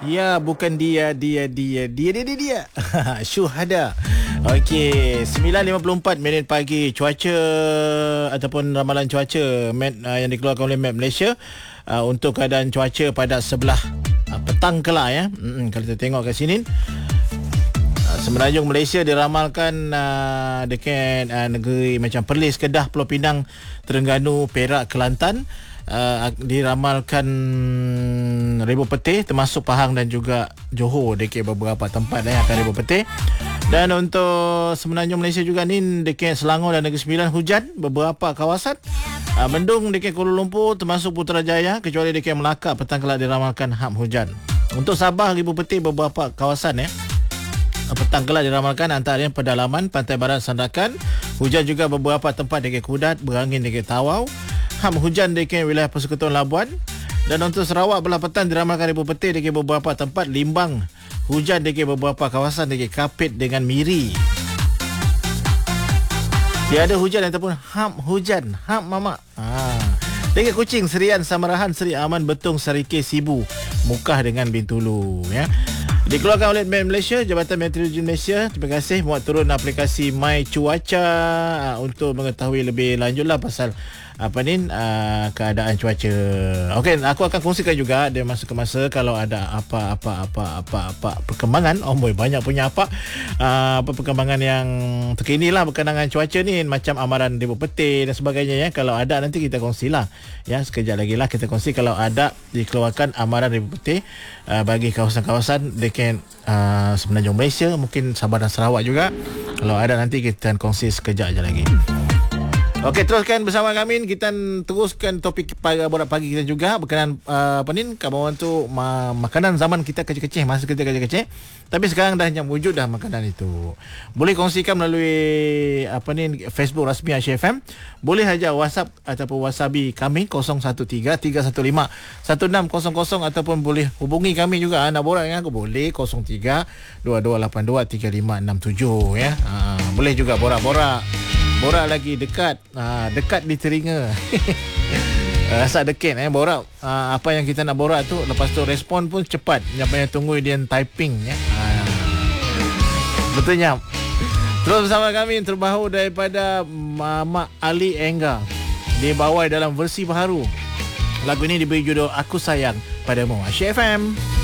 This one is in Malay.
Ya, bukan dia. Syuhada. Okey, 9.54 minit pagi. Cuaca ataupun ramalan cuaca yang dikeluarkan oleh Met Malaysia untuk keadaan cuaca pada sebelah petang kelak ya. Kalau kita tengok kat sini, Semenanjung Malaysia diramalkan dekat negeri macam Perlis, Kedah, Pulau Pinang, Terengganu, Perak, Kelantan. Diramalkan ribu petih termasuk Pahang dan juga Johor dekat beberapa tempat akan ribu petih. Dan untuk Semenanjung Malaysia juga ni dekat Selangor dan Negeri Sembilan hujan beberapa kawasan. Mendung dekat Kuala Lumpur termasuk Putrajaya, kecuali dekat Melaka petang kelak diramalkan hap hujan. Untuk Sabah ribu petih beberapa kawasan petang kelak diramalkan antaranya pedalaman, Pantai Barat, Sandakan. Hujan juga beberapa tempat dekat Kudat, berangin dekat Tawau. Hap hujan dekat wilayah Persekutuan Labuan. Dan untuk Sarawak belah petang diramalkan ribu petih dekat beberapa tempat, Limbang. Hujan dekat beberapa kawasan dekat Kapit dengan Miri. Tiada hujan ataupun hap hujan, hap mamak. Dekat Kuching, Serian, Samarahan, Seri Aman, Betung, Sarike, Sibu, Mukah dengan Bintulu ya. Dikeluarkan oleh Met Malaysia, Jabatan Meteorologi Malaysia. Terima kasih muat turun aplikasi My Cuaca untuk mengetahui lebih lanjutlah pasal keadaan cuaca. Okey, aku akan kongsikan juga dari masa ke masa kalau ada apa perkembangan. Banyak punya apa perkembangan yang terkini lah berkenaan dengan cuaca ni, macam amaran ribu petih dan sebagainya ya. Kalau ada nanti kita kongsilah ya, sekejap lagi lah kita kongsi kalau ada dikeluarkan amaran ribu petih bagi kawasan-kawasan dekat Semenanjung Malaysia, mungkin Sabah dan Sarawak juga. Kalau ada nanti kita kongsi sekejap je lagi. Okey, teruskan bersama kami. Kita teruskan topik borak pagi kita juga berkenaan kawan tu makanan zaman kita kecil-kecil, masa kita kecil-kecil. Tapi sekarang dah wujud dah makanan itu. Boleh kongsikan melalui Facebook rasmi Asia FM. Boleh saja WhatsApp ataupun WhatsAppi kami 013-315-1600 ataupun boleh hubungi kami juga nak borak dengan aku boleh 03-2282-3567 ya. Boleh juga borak-borak. Borak lagi dekat di telinga. Rasa dekat borak apa yang kita nak borak tu, lepas tu respon pun cepat. Jangan payah tunggu dia typing ya. Betulnya. Terus bersama kami terbaru daripada Mama Ali Enggar. Dia bawa dalam versi baharu. Lagu ini diberi judul Aku Sayang Padamu. Asia FM.